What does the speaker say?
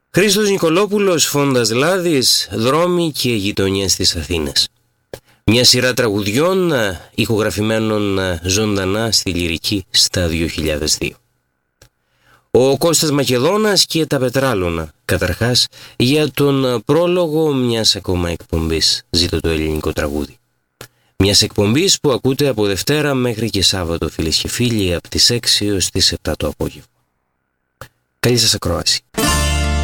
Χρήστος Νικολόπουλος, Φόντας Λάδης, δρόμοι και γειτονιές της Αθήνας. Μια σειρά τραγουδιών ηχογραφημένων ζωντανά στη λυρική στα 2002. Ο Κώστας Μακεδόνας και τα Πετράλωνα, καταρχάς, για τον πρόλογο μιας ακόμα εκπομπής «Ζήτω το ελληνικό τραγούδι». Μιας εκπομπής που ακούτε από Δευτέρα μέχρι και Σάββατο, φίλες και φίλοι, από τις 6 έως τις 7 το απόγευμα. Καλή σας ακρόαση.